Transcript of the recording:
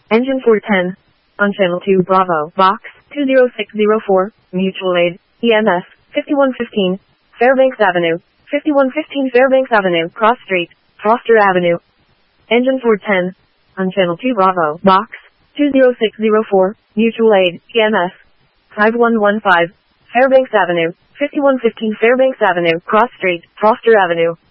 Engine 410. On channel 2 Bravo, box 20604, mutual aid, EMS 5115, Fairbanks Avenue, 5115 Fairbanks Avenue, Cross Street, Foster Avenue. Engine 410. On channel 2 Bravo, box 20604, mutual aid, EMS 5115, Fairbanks Avenue, 5115 Fairbanks Avenue, Cross Street, Foster Avenue.